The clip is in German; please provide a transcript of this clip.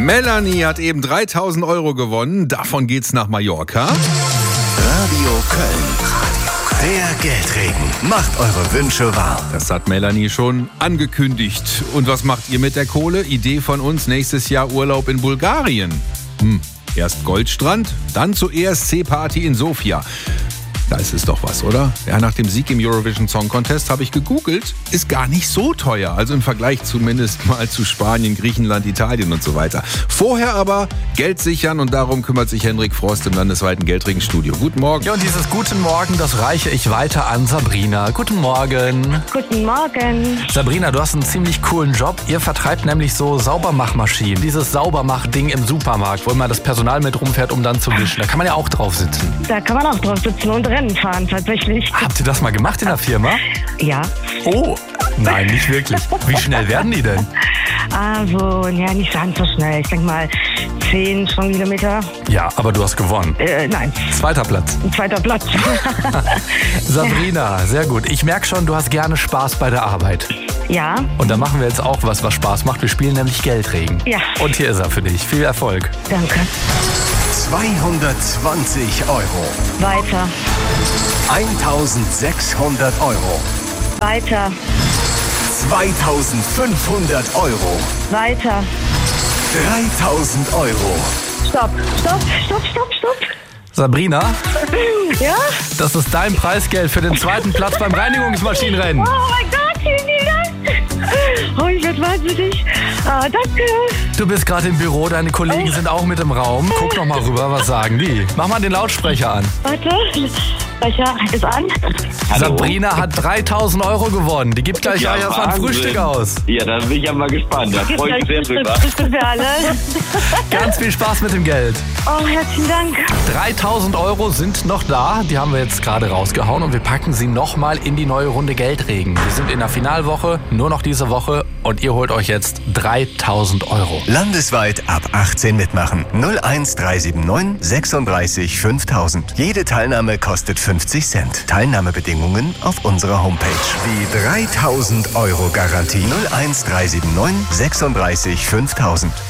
Melanie hat eben 3.000 Euro gewonnen. Davon geht's nach Mallorca. Radio Köln. Der Geldregen. Macht eure Wünsche wahr. Das hat Melanie schon angekündigt. Und was macht ihr mit der Kohle? Idee von uns, nächstes Jahr Urlaub in Bulgarien. Erst Goldstrand, dann zur ESC-Party in Sofia. Da ist es doch was, oder? Ja, nach dem Sieg im Eurovision Song Contest habe ich gegoogelt. Ist gar nicht so teuer. Also im Vergleich zumindest mal zu Spanien, Griechenland, Italien und so weiter. Vorher aber Geld sichern und darum kümmert sich Hendrik Frost im landesweiten Geldregenstudio. Guten Morgen. Ja, und dieses Guten Morgen, das reiche ich weiter an Sabrina. Guten Morgen. Guten Morgen. Sabrina, du hast einen ziemlich coolen Job. Ihr vertreibt nämlich so Saubermachmaschinen. Dieses Saubermachding im Supermarkt, wo immer das Personal mit rumfährt, um dann zu wischen. Da kann man ja auch drauf sitzen. Da kann man auch drauf sitzen und Rennen fahren, tatsächlich. Habt ihr das mal gemacht in der Firma? Ja. Oh, nein, nicht wirklich. Wie schnell werden die denn? Also, ja, nicht ganz so schnell. Ich denke mal 10 Stundenkilometer. Ja, aber du hast gewonnen. Nein. Zweiter Platz. Ein zweiter Platz. Sabrina, sehr gut. Ich merke schon, du hast gerne Spaß bei der Arbeit. Ja. Und da machen wir jetzt auch was Spaß macht. Wir spielen nämlich Geldregen. Ja. Und hier ist er für dich. Viel Erfolg. Danke. 220 Euro. Weiter. 1.600 Euro. Weiter. 2.500 Euro. Weiter. 3.000 Euro. Stopp. Sabrina, Ja? das ist dein Preisgeld für den zweiten Platz beim Reinigungsmaschinenrennen. Oh mein Gott, vielen Dank. Oh, ich werde wahnsinnig. Danke. Du bist gerade im Büro, deine Kollegen sind auch mit im Raum. Guck noch mal rüber, was sagen die? Mach mal den Lautsprecher an. Warte. Welcher ist an? Hallo? Sabrina hat 3.000 Euro gewonnen. Die gibt gleich erstmal ein Wahnsinn. Frühstück aus. Ja, da bin ich ja mal gespannt. Da freue ich mich sehr drüber. Frühstück für alle. Ganz viel Spaß mit dem Geld. Oh, herzlichen Dank. 3.000 Euro sind noch da. Die haben wir jetzt gerade rausgehauen und wir packen sie nochmal in die neue Runde Geldregen. Wir sind in der Finalwoche, nur noch diese Woche und ihr holt euch jetzt 3.000 Euro. Landesweit ab 18 mitmachen. 01379 36 5000. Jede Teilnahme kostet 50 Cent. Teilnahmebedingungen auf unserer Homepage. Die 3.000 Euro Garantie. 01379 36 5000.